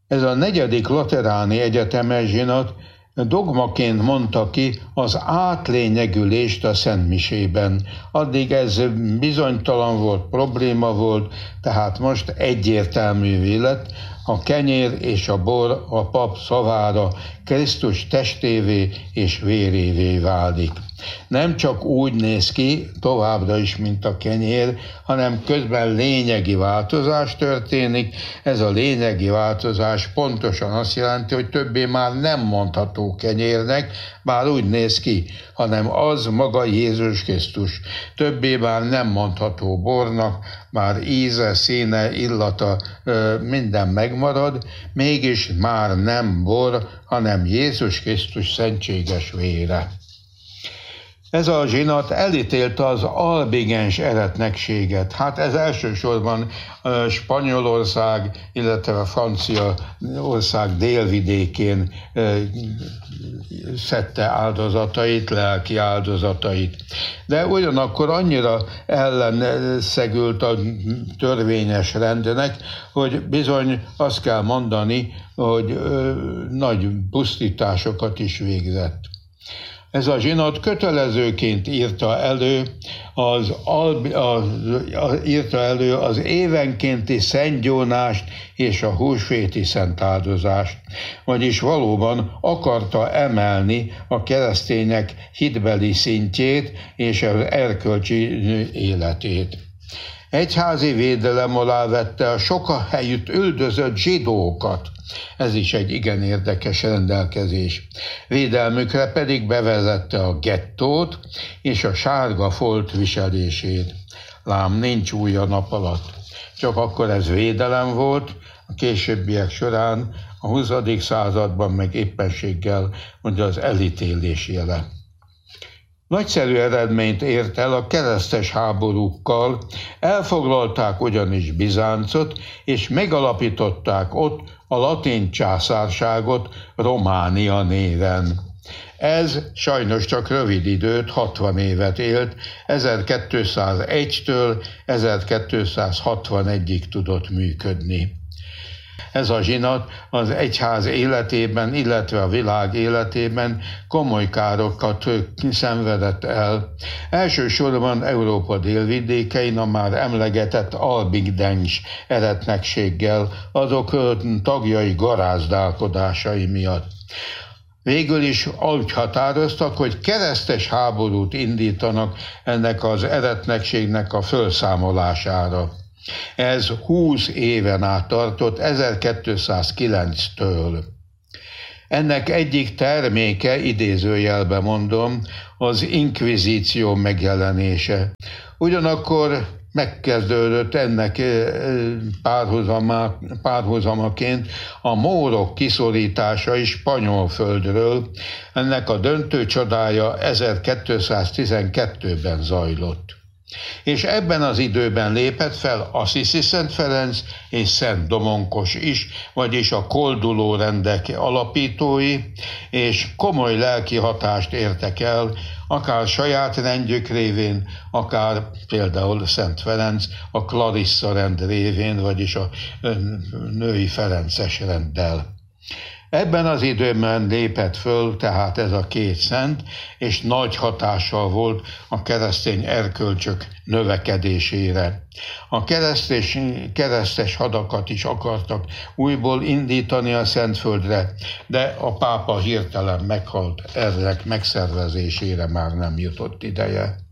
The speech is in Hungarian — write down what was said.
Ez a 4. lateráni egyetemes zsinat dogmaként mondta ki az átlényegülést a szentmisében. Addig ez bizonytalan volt, probléma volt, tehát most egyértelművé lett, a kenyér és a bor a pap szavára Krisztus testévé és vérévé válik. Nem csak úgy néz ki továbbra is, mint a kenyér, hanem közben lényegi változás történik. Ez a lényegi változás pontosan azt jelenti, hogy többé már nem mondható kenyérnek, bár úgy néz ki, hanem az maga Jézus Krisztus. Többé már nem mondható bornak, már íze, színe, illata, minden megmarad, mégis már nem bor, hanem Jézus Krisztus szentséges vére. Ez a zsinat elítélte az albigens eretnekséget. Hát ez elsősorban Spanyolország, illetve Franciaország délvidékén szedte áldozatait, lelki áldozatait. De ugyanakkor annyira ellenszegült a törvényes rendnek, hogy bizony azt kell mondani, hogy nagy pusztításokat is végzett. Ez a zsinat kötelezőként írta elő az évenkénti szentgyónást és a húsvéti szentáldozást, vagyis valóban akarta emelni a keresztények hitbeli szintjét és az erkölcsi életét. Egyházi védelem alá vette a sokahelyütt üldözött zsidókat. Ez is egy igen érdekes rendelkezés. Védelmükre pedig bevezette a gettót és a sárga folt viselését. Lám nincs új a nap alatt. Csak akkor ez védelem volt, a későbbiek során, a 20. században meg éppenséggel mondja az elítélés jele. Nagyszerű eredményt ért el a keresztes háborúkkal, elfoglalták ugyanis Bizáncot, és megalapították ott a latin császárságot Románia néven. Ez sajnos csak rövid időt, 60 évet élt, 1201-től 1261-ig tudott működni. Ez a zsinat az egyház életében, illetve a világ életében komoly károkat szenvedett el. Elsősorban Európa délvidékein a már emlegetett albigens eretnekséggel, azok tagjai garázdálkodásai miatt. Végül is úgy határoztak, hogy keresztes háborút indítanak ennek az eretnekségnek a felszámolására. Ez 20 éven át tartott, 1209-től. Ennek egyik terméke, idézőjelbe mondom, az inkvizíció megjelenése. Ugyanakkor megkezdődött ennek párhuzamaként a mórok kiszorítása is Spanyolföldről. Ennek a döntő csodája 1212-ben zajlott. És ebben az időben lépett fel Assisi Szent Ferenc és Szent Domonkos is, vagyis a kolduló rendek alapítói, és komoly lelki hatást értek el, akár saját rendjük révén, akár például Szent Ferenc a Clarissa rend révén, vagyis a női ferences renddel. Ebben az időben lépett föl tehát ez a két szent, és nagy hatással volt a keresztény erkölcsök növekedésére. A keresztes hadakat is akartak újból indítani a Szentföldre, de a pápa hirtelen meghalt, ezek megszervezésére már nem jutott ideje.